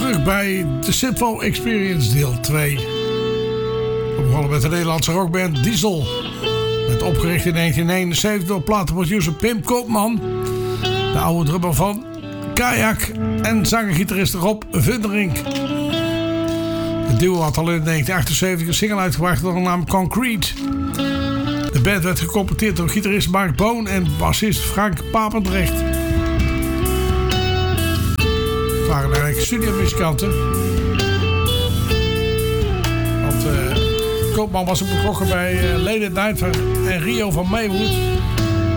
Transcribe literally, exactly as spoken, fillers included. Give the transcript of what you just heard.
terug bij The Simple Experience deel twee. We begonnen met de Nederlandse rockband Diesel. Met opgericht in negentien eenenzeventig door platenproducer Pim Koopman. De oude drummer van Kajak en zanger-gitarist Rob Vunderink. Het duo had al in negentien achtenzeventig een single uitgebracht onder de naam Concrete. De band werd gecompleteerd door gitarist Mark Boon en bassist Frank Papendrecht. Het waren eigenlijk studiomuzikanten. Want uh, Koopman was ook betrokken bij uh, Late at Night en Rio van Maywood.